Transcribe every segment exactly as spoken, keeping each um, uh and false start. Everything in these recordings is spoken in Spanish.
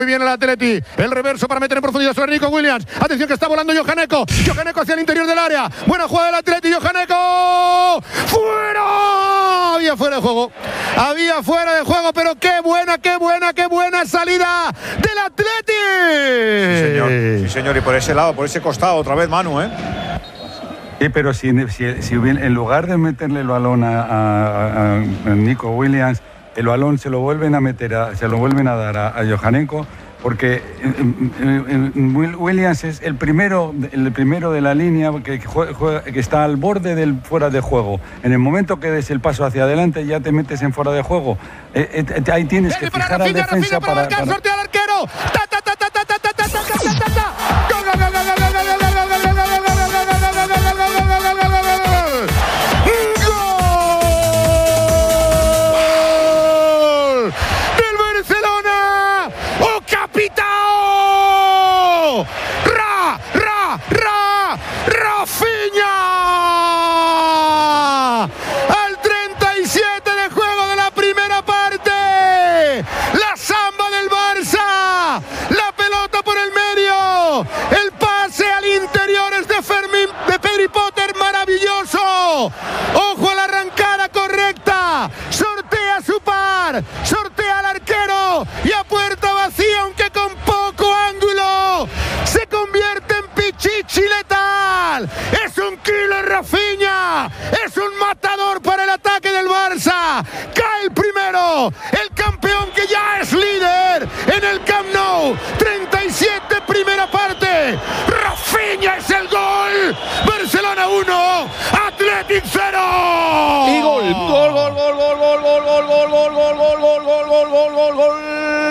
Muy bien el Atleti, el reverso para meter en profundidad sobre Nico Williams. Atención que está volando Johaneko. Johaneko hacia el interior del área. Buena jugada del Atleti, Johaneko. ¡Fuera! Había fuera de juego. Había fuera de juego, pero qué buena, qué buena, qué buena salida del Atleti. Sí, señor. Sí, señor. Y por ese lado, por ese costado, otra vez Manu, ¿eh? Sí, pero si, si, si en lugar de meterle el balón a, a, a Nico Williams, el balón se lo vuelven a meter, a, se lo vuelven a dar a, a Johaneko, porque eh, eh, Williams es el primero, el primero de la línea que, juega, que está al borde del fuera de juego. En el momento que des el paso hacia adelante ya te metes en fuera de juego. Eh, eh, ahí tienes que fijar Rafinha, al defensa Rafinha, para, para, marcar, para... sortea al arquero. Ta ta ta ta ta ta ta ta ta ta ta ta. Gol, gol, gol, gol, gol, gol, gol, gol, gol, gol, gol, gol, gol. ¡Ra! ¡Ra! ¡Ra! ¡Rafinha! Al treinta y siete de juego de la primera parte. La samba del Barça. La pelota por el medio. El pase al interior es de Fermín, de Pedri Potter, maravilloso. Ojo a la arrancada correcta. Sortea su par. Sortea al arquero. Y a puerta vacía, aunque con poco ángulo, se convierte en pichichi letal. Es un killer Rafinha. Es un matador para el ataque del Barça. Cae el primero. El campeón que ya es líder en el Camp Nou. treinta y siete primera parte. Rafinha es el gol. Barcelona uno. Athletic cero. Y gol. Gol, gol, gol, gol, gol, gol, gol, gol, gol, gol, gol, gol, gol, gol, gol, gol, gol.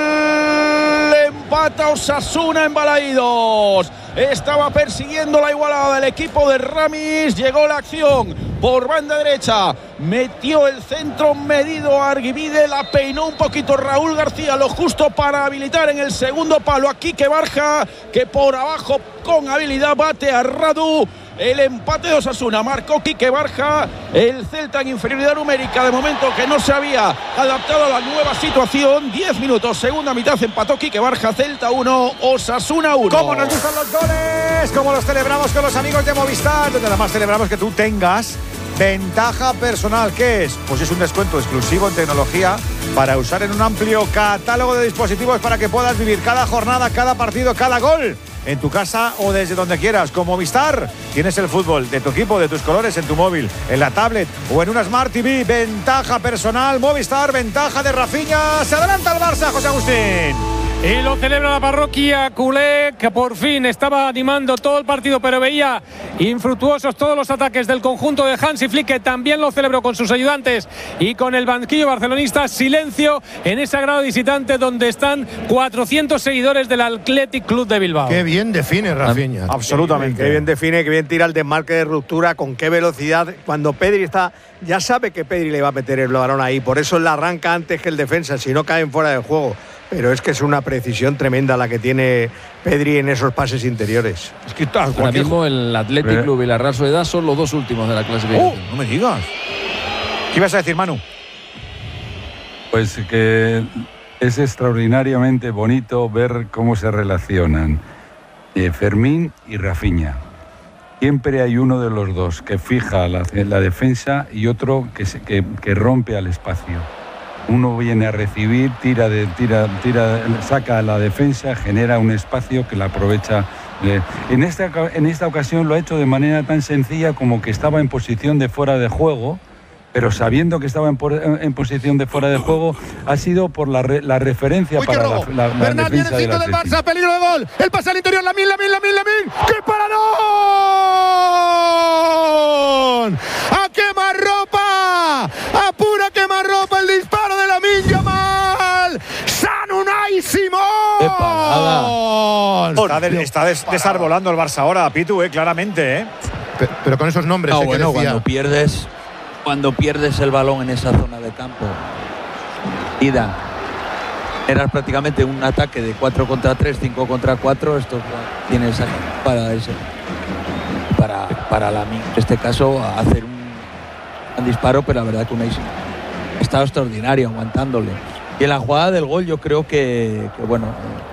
Empata Osasuna en Balaídos. Estaba persiguiendo la igualada del equipo de Ramis. Llegó la acción por banda derecha. Metió el centro medido a Arguibide. La peinó un poquito Raúl García. Lo justo para habilitar en el segundo palo a Quique Barja, que por abajo con habilidad bate a Radu. El empate de Osasuna marcó Quique Barja. El Celta en inferioridad numérica, de momento que no se había adaptado a la nueva situación. diez minutos, segunda mitad, empató Quique Barja. Celta uno, Osasuna uno. ¿Cómo nos gustan los goles? ¿Cómo los celebramos con los amigos de Movistar? Donde además celebramos que tú tengas ventaja personal. ¿Qué es? Pues es un descuento exclusivo en tecnología para usar en un amplio catálogo de dispositivos para que puedas vivir cada jornada, cada partido, cada gol en tu casa o desde donde quieras. Con Movistar tienes el fútbol de tu equipo, de tus colores en tu móvil, en la tablet o en una Smart T V. Ventaja personal Movistar, ventaja de Rafinha. Se adelanta el Barça, José Agustín. Y lo celebra la parroquia culé, que por fin estaba animando todo el partido, pero veía infructuosos todos los ataques del conjunto de Hansi Flick, que también lo celebró con sus ayudantes y con el banquillo barcelonista. Silencio en ese agrado visitante donde están cuatrocientos seguidores del Athletic Club de Bilbao. Qué bien define Rafinha. Absolutamente. Qué bien define, qué bien tira el desmarque de ruptura, con qué velocidad. Cuando Pedri está, ya sabe que Pedri le va a meter el balón ahí, por eso la arranca antes que el defensa, si no caen fuera de juego. Pero es que es una precisión tremenda la que tiene Pedri en esos pases interiores. Es que ahora mismo el Athletic Club y la Real Sociedad son los dos últimos de la clasificación. Oh, no me digas. ¿Qué ibas a decir, Manu? Pues que es extraordinariamente bonito ver cómo se relacionan eh, Fermín y Rafinha. Siempre hay uno de los dos que fija la, la defensa y otro que, se, que, que rompe al espacio. Uno viene a recibir, tira, de, tira, tira, saca a la defensa, genera un espacio que la aprovecha. En esta, en esta ocasión lo ha hecho de manera tan sencilla como que estaba en posición de fuera de juego, pero sabiendo que estaba en, por, en posición de fuera de juego, ha sido por la, re, la referencia. Uy, para la, la, la Bernat viene el cinco del Barça, peligro de gol. El pase al interior, Lamine, Lamine, Lamine, Lamine. ¡Qué paradón! ¡A quemarropa! ¡A pura quemarropa el disparo de Lamine Yamal! ¡San Unai Simón! Está, de, está des, desarbolando el Barça ahora, Pitu, eh, claramente. Eh. Pero, pero con esos nombres. No, eh, bueno, que decía. cuando pierdes... Cuando pierdes el balón en esa zona de campo, Ida, eras prácticamente un ataque de cuatro contra tres, cinco contra cuatro. Esto tienes aquí para ese, para, para la, en este caso, hacer un, un disparo, pero la verdad que Unai está extraordinario aguantándole. Y en la jugada del gol yo creo que, que bueno,